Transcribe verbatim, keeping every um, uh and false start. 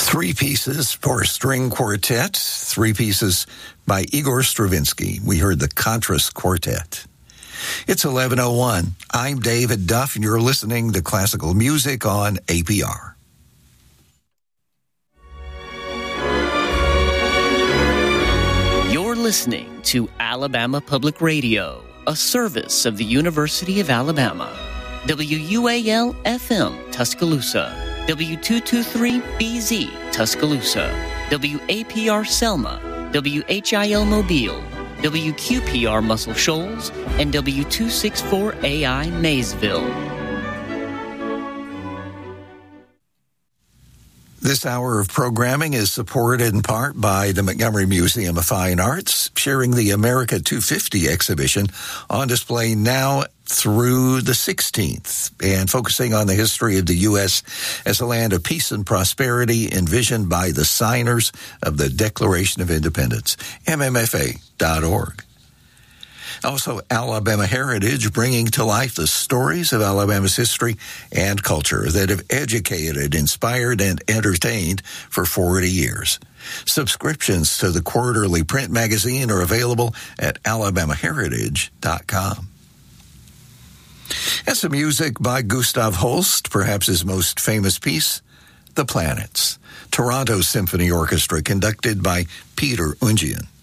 Three pieces for a string quartet, three pieces by Igor Stravinsky. We heard the Contras Quartet. It's eleven oh one. I'm David Duff, and you're listening to classical music on A P R. You're listening to Alabama Public Radio, a service of the University of Alabama. W U A L F M, Tuscaloosa. W two twenty-three B Z, Tuscaloosa. W A P R, Selma. W H I L, Mobile. W Q P R, Muscle Shoals. And W two sixty-four A I, Maysville. This hour of programming is supported in part by the Montgomery Museum of Fine Arts, sharing the America two fifty exhibition on display now through the sixteenth, and focusing on the history of the U S as a land of peace and prosperity envisioned by the signers of the Declaration of Independence, M M F A dot org. Also, Alabama Heritage, bringing to life the stories of Alabama's history and culture that have educated, inspired, and entertained for forty years. Subscriptions to the quarterly print magazine are available at alabama heritage dot com. And some music by Gustav Holst, perhaps his most famous piece, The Planets, Toronto Symphony Orchestra, conducted by Peter Ungian.